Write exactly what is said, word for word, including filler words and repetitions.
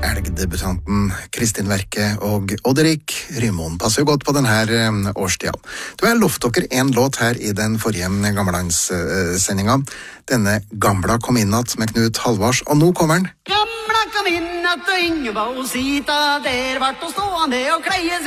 elgdebutanten Kristin Verke og Odd-Erik Rymon passer jo godt på denne årstida. Du har lovt dere en låt her i den forrige gammelandssendinga. Denne Gamla kom innat med Knut Halvars, og nå kommer den. Gamla kom innat og Ingeborg sita, der vart å stående og kleie